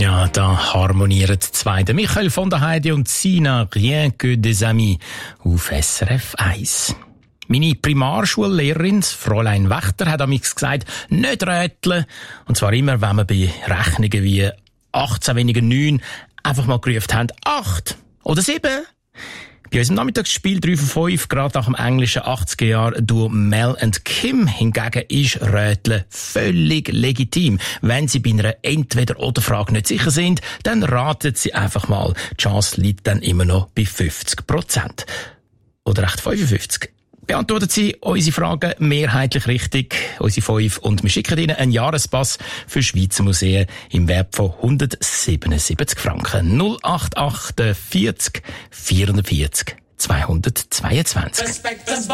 Ja, da harmonieren zwei. Michael von der Heide und Sina, Rien que des amis, auf SRF 1. Meine Primarschullehrerin, Fräulein Wächter, hat amigs gesagt, nicht rätseln. Und zwar immer, wenn wir bei Rechnungen wie 18 weniger 9 einfach mal gerufen haben, 8 oder 7. Bei unserem Nachmittagsspiel 3 von 5, gerade nach dem englischen 80er-Jahr-Duo Mel und Kim hingegen ist Rätseln völlig legitim. Wenn Sie bei einer Entweder-oder-Frage nicht sicher sind, dann raten Sie einfach mal. Die Chance liegt dann immer noch bei 50%. Oder echt 55%. Beantworten Sie unsere Fragen mehrheitlich richtig, unsere 5, und wir schicken Ihnen einen Jahrespass für Schweizer Museen im Wert von 177 Franken. 088 40 440 222.